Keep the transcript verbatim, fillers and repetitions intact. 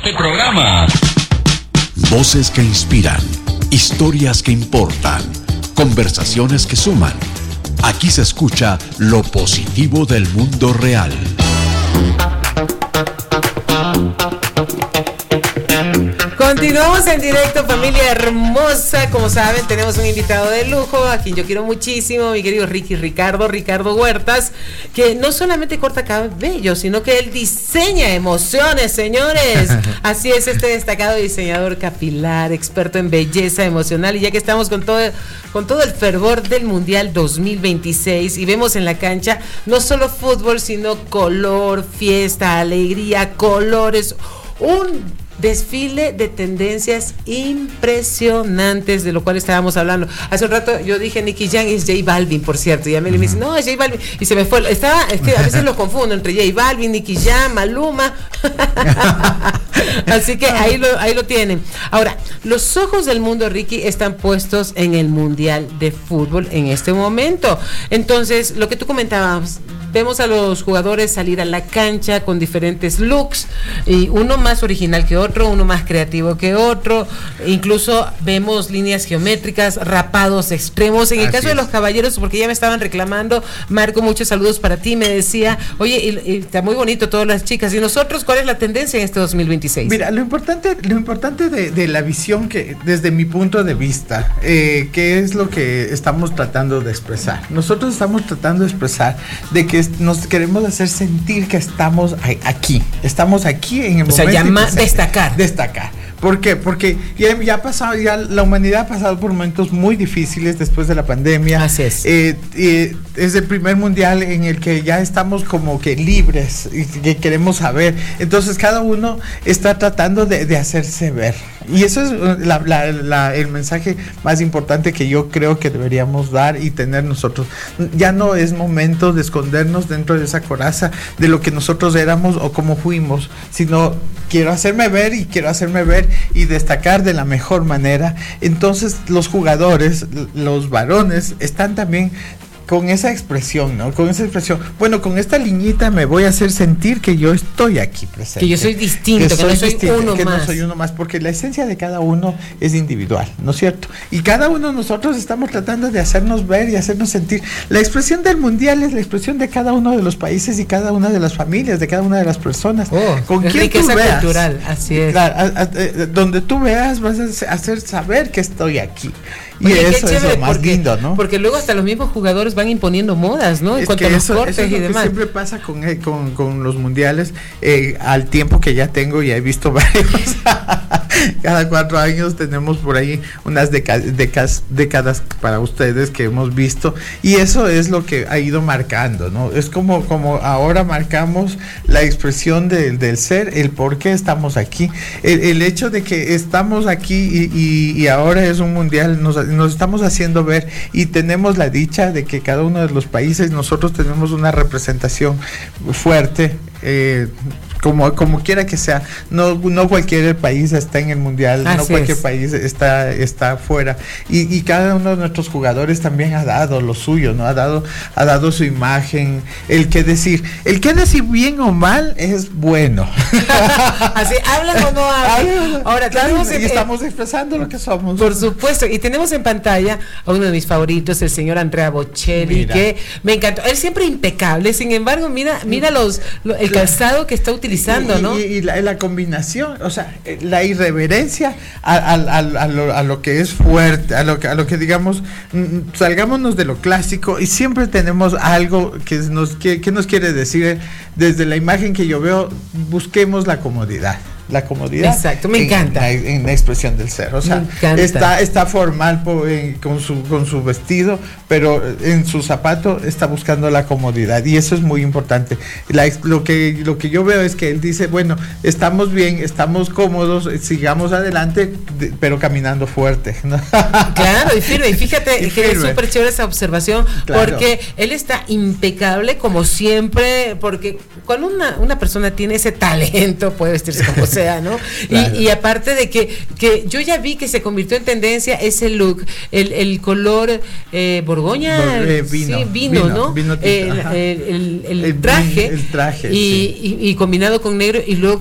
Este programa. Voces que inspiran, historias que importan, conversaciones que suman. Aquí se escucha lo positivo del mundo real. Continuamos en directo, familia hermosa. Como saben, tenemos un invitado de lujo, a quien yo quiero muchísimo, mi querido Ricky Ricardo, Ricardo Huertas, que no solamente corta cabello, sino que él diseña emociones, señores. Así es, este destacado diseñador capilar, experto en belleza emocional. Y ya que estamos con todo, con todo el fervor del Mundial dos mil veintiséis y vemos en la cancha no solo fútbol, sino color, fiesta, alegría, colores, un desfile de tendencias impresionantes, de lo cual estábamos hablando. Hace un rato yo dije Nicky Jam es J Balvin, por cierto, y a mí me dice, no, es J Balvin, y se me fue, estaba, es que a veces lo confundo entre J Balvin, Nicky Jam, Maluma. Así que ahí lo, ahí lo tienen. Ahora, los ojos del mundo, Ricky, están puestos en el Mundial de Fútbol en este momento. Entonces, lo que tú comentabas, vemos a los jugadores salir a la cancha con diferentes looks, y uno más original que otro, uno más creativo que otro, incluso vemos líneas geométricas, rapados extremos. En el Así caso es. de los caballeros, porque ya me estaban reclamando, Marco, muchos saludos para ti, me decía, oye, y, y está muy bonito todas las chicas, y nosotros, ¿cuál es la tendencia en este dos mil veintiséis? Mira, lo importante, lo importante de, de la visión, que desde mi punto de vista, eh, ¿qué es lo que estamos tratando de expresar? Nosotros estamos tratando de expresar de que nos queremos hacer sentir que estamos aquí, estamos aquí en el o momento. O sea, llama, destacar. Destacar. ¿Por qué? Porque ya, ya ha pasado, ya la humanidad ha pasado por momentos muy difíciles después de la pandemia. Así es. Eh, eh, es el primer mundial en el que ya estamos como que libres y que queremos saber. Entonces cada uno está tratando de, de hacerse ver. Y eso es la, la, la, el mensaje más importante que yo creo que deberíamos dar y tener nosotros. Ya no es momento de escondernos dentro de esa coraza de lo que nosotros éramos o cómo fuimos, sino quiero hacerme ver y quiero hacerme ver y destacar de la mejor manera. Entonces los jugadores, los varones, están también con esa expresión, ¿no? Con esa expresión, bueno, con esta liñita me voy a hacer sentir que yo estoy aquí presente. Que yo soy distinto, que, que soy no soy distinto, uno que más. no soy uno más, porque la esencia de cada uno es individual, ¿no es cierto? Y cada uno de nosotros estamos tratando de hacernos ver y hacernos sentir. La expresión del mundial es la expresión de cada uno de los países y cada una de las familias, de cada una de las personas. Oh, con quien tú veas, cultural, así es. Claro, a, a, a, donde tú veas vas a hacer saber que estoy aquí. Y Oye, eso es lo más porque, lindo, ¿no? Porque luego hasta los mismos jugadores van imponiendo modas, ¿no? En es cuanto que a los eso, cortes eso es lo y que demás. siempre pasa con, eh, con, con los mundiales, eh, al tiempo que ya tengo, ya he visto varios. Cada cuatro años tenemos por ahí unas décadas, décadas, décadas para ustedes que hemos visto, y eso es lo que ha ido marcando, ¿no? Es como, como ahora marcamos la expresión de, del ser, el por qué estamos aquí, el, el hecho de que estamos aquí y, y, y ahora es un mundial, nos, nos estamos haciendo ver, y tenemos la dicha de que cada uno de los países nosotros tenemos una representación fuerte, eh, como como quiera que sea. No no cualquier país está en el mundial, Así no cualquier es. país está está fuera, y, y cada uno de nuestros jugadores también ha dado lo suyo, no ha dado ha dado su imagen. El que decir el que decir bien o mal es bueno. Así hablan o no hablan. Ahora claro, tenemos y en, estamos expresando lo que somos. Por supuesto, y tenemos en pantalla a uno de mis favoritos, el señor Andrea Bocelli, mira. que me encantó. Él siempre impecable, sin embargo, mira mira los lo, el calzado que está utilizando. Y, ¿no? y, y, la, la combinación, o sea, la irreverencia a, a, a, a, lo, a lo que es fuerte, a lo que, a lo que digamos, mm, salgámonos de lo clásico, y siempre tenemos algo que nos, que, que nos quiere decir. Desde la imagen que yo veo, busquemos la comodidad. La comodidad. Exacto, me encanta. En, en, en la expresión del ser. O sea, está, está formal por, en, con, su, con su vestido, pero en su zapato está buscando la comodidad. Y eso es muy importante. La, lo, que, lo que yo veo es que él dice, bueno, estamos bien, estamos cómodos, sigamos adelante, de, pero caminando fuerte, ¿no? Claro, y firme. Y fíjate y que firme. es súper chévere esa observación, claro. Porque él está impecable como siempre, porque cuando una, una persona tiene ese talento, puede vestirse como sea. ¿No? Claro. Y, y aparte de que, que yo ya vi que se convirtió en tendencia ese look, el, el color eh, borgoña, Bor eh, vino, sí, vino, vino, ¿no? Vino el, el, el, el, el traje, el traje y, sí. y, y combinado con negro, y luego